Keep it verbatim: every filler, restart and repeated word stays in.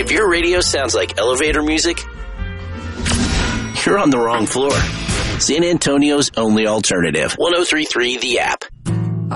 If your radio sounds like elevator music, you're on the wrong floor. San Antonio's only alternative. one oh three point three The App.